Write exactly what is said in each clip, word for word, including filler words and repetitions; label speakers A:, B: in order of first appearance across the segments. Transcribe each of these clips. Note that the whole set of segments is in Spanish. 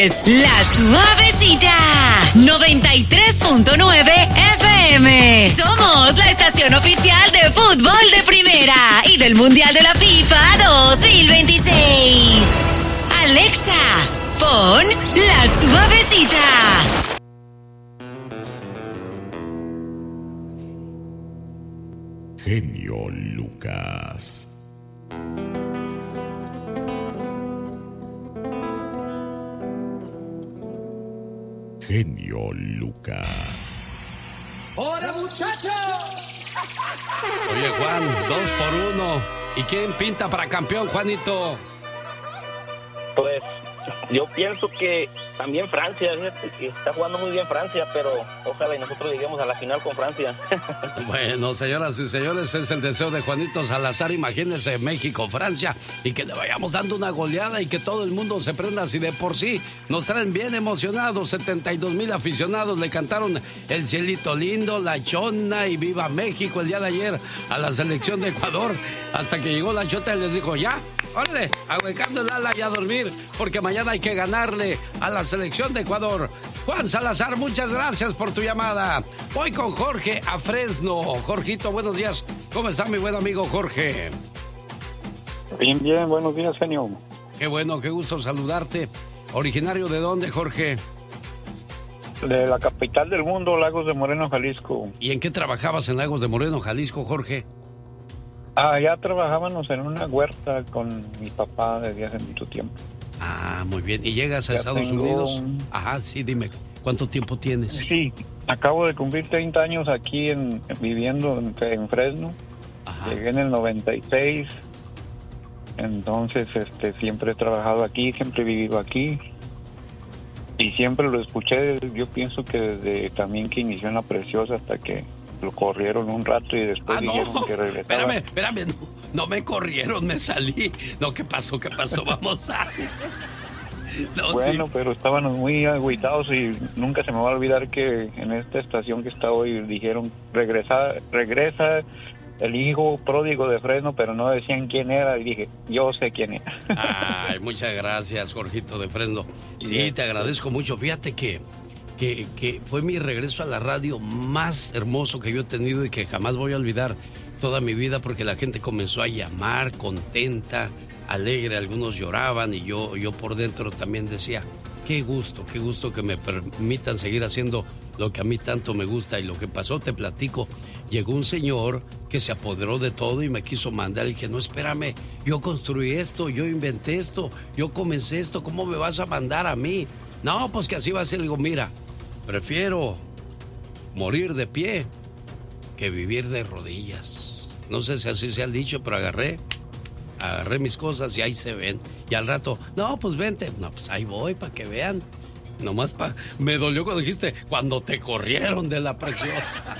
A: La Suavecita, noventa y tres punto nueve F M. Somos la estación oficial de fútbol de primera y del Mundial de la FIFA dos mil veintiséis. Alexa, pon La Suavecita.
B: Genio Lucas. Genio Lucas.
C: ¡Hola, muchachos!
D: Oye, Juan, dos por uno. ¿Y quién pinta para campeón, Juanito?
E: Pues yo pienso que también Francia, fíjate que está jugando muy bien Francia, pero ojalá y nosotros lleguemos a la final con Francia.
D: Bueno, señoras y señores, es el deseo de Juanito Salazar. Imagínense México, Francia, y que le vayamos dando una goleada y que todo el mundo se prenda. Si de por sí nos traen bien emocionados, setenta y dos mil aficionados le cantaron El Cielito Lindo, La Chona y Viva México el día de ayer a la selección de Ecuador, hasta que llegó la Chota y les dijo, ya, órale, ahuecando el ala y a dormir, porque mañana hay que ganarle a la selección de Ecuador. Juan Salazar, muchas gracias por tu llamada. Voy con Jorge a Fresno. Jorgito, buenos días. ¿Cómo está mi buen amigo Jorge?
F: Bien, bien, buenos días, señor.
D: Qué bueno, qué gusto saludarte. ¿Originario de dónde, Jorge?
F: De la capital del mundo, Lagos de Moreno, Jalisco.
D: ¿Y en qué trabajabas en Lagos de Moreno, Jalisco, Jorge?
F: Ah, ya trabajábamos en una huerta con mi papá desde hace mucho tiempo.
D: Ah, muy bien. ¿Y llegas a
F: ya
D: Estados
F: tengo...
D: Unidos? Ajá, sí, dime, ¿cuánto tiempo tienes?
F: Sí, acabo de cumplir treinta años aquí en, viviendo en, en Fresno. Ajá. Llegué en el noventa y seis, entonces este, siempre he trabajado aquí, siempre he vivido aquí. Y siempre lo escuché, yo pienso que desde también que inició en La Preciosa hasta que lo corrieron un rato y después
D: ah,
F: dijeron
D: no.
F: que regresaba.
D: Espérame, espérame, no, no me corrieron, me salí. No, ¿qué pasó? ¿Qué pasó? Vamos a... No,
F: bueno,
D: sí.
F: Pero estábamos muy agüitados y nunca se me va a olvidar que en esta estación que está hoy dijeron, regresa, regresa el hijo pródigo de Fresno, pero no decían quién era, y dije, yo sé quién era.
D: Ay, muchas gracias, Jorgito de Fresno. Sí, te agradezco mucho. Fíjate que Que, que fue mi regreso a la radio más hermoso que yo he tenido y que jamás voy a olvidar toda mi vida, porque la gente comenzó a llamar contenta, alegre, algunos lloraban y yo, yo por dentro también decía, qué gusto, qué gusto que me permitan seguir haciendo lo que a mí tanto me gusta. Y lo que pasó, te platico, llegó un señor que se apoderó de todo y me quiso mandar. Y dije, no, espérame, yo construí esto, yo inventé esto, yo comencé esto, ¿cómo me vas a mandar a mí? No, pues que así va a ser. Digo, mira, prefiero morir de pie que vivir de rodillas. No sé si así se ha dicho, pero agarré, agarré mis cosas y ahí se ven. Y al rato, no, pues vente. No, pues ahí voy para que vean. Nomás pa... Me dolió cuando dijiste, cuando te corrieron de La Preciosa.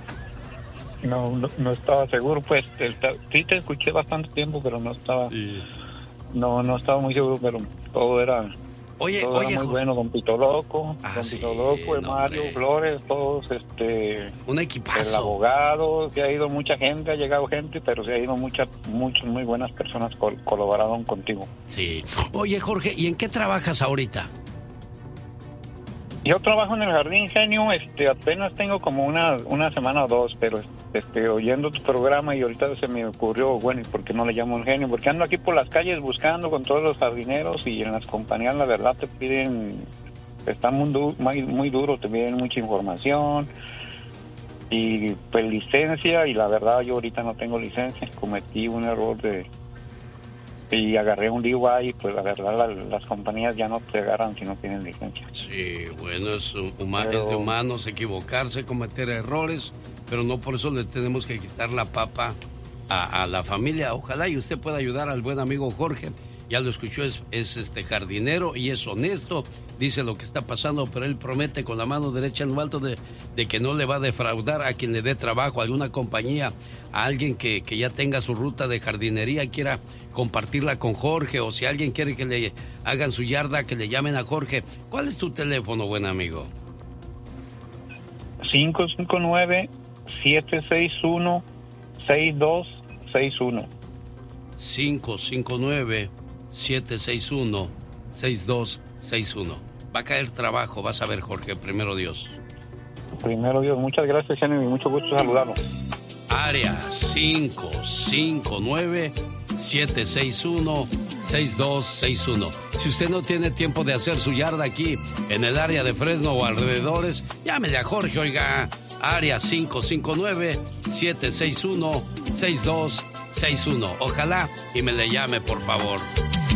F: No, no, no estaba seguro, pues, te, te, sí te escuché bastante tiempo, pero no estaba, sí. no, no estaba muy seguro, pero todo era...
D: Oye,
F: todo
D: oye,
F: era muy bueno, con Pito Loco,
D: ah,
F: con
D: sí,
F: Pito Loco, no, Mario, hombre. Flores, todos, este...
D: Un equipazo.
F: El abogado, se ha ido mucha gente, ha llegado gente, pero se ha ido muchas, muchas, muy buenas personas col colaboraron contigo.
D: Sí. Oye, Jorge, ¿y en qué trabajas ahorita?
F: Yo trabajo en el Jardín Genio, este, apenas tengo como una, una semana o dos, pero este, oyendo tu programa y ahorita se me ocurrió, bueno, ¿y por qué no le llamo el genio? Porque ando aquí por las calles buscando con todos los jardineros y en las compañías la verdad te piden, está muy, du muy, muy duro, te piden mucha información y pues licencia, y la verdad yo ahorita no tengo licencia, cometí un error de... y agarré un D U I y pues la verdad la, las compañías ya no te agarran si no tienen licencia.
D: Sí, bueno, es, huma
F: pero...
D: es de humanos equivocarse, cometer errores, pero no por eso le tenemos que quitar la papa a, a la familia. Ojalá y usted pueda ayudar al buen amigo Jorge. Ya lo escuchó, es, es este jardinero y es honesto, dice lo que está pasando, pero él promete con la mano derecha en lo alto de, de que no le va a defraudar a quien le dé trabajo, a alguna compañía, a alguien que, que ya tenga su ruta de jardinería, quiera compartirla con Jorge, o si alguien quiere que le hagan su yarda, que le llamen a Jorge. ¿Cuál es tu teléfono, buen amigo?
F: cinco cinco nueve, siete seis uno, seis dos seis uno.
D: cinco cinco nueve, siete seis uno, seis dos seis uno. Va a caer trabajo, vas a ver, Jorge, primero Dios.
F: Primero Dios, muchas gracias, genio, y mucho gusto saludarlo.
D: Área cinco cinco nueve, siete seis uno, seis dos seis uno. Si usted no tiene tiempo de hacer su yarda aquí en el área de Fresno o alrededores, llámele a Jorge, oiga. Área cinco cinco nueve, siete seis uno, seis dos seis uno. Ojalá y me le llame, por favor.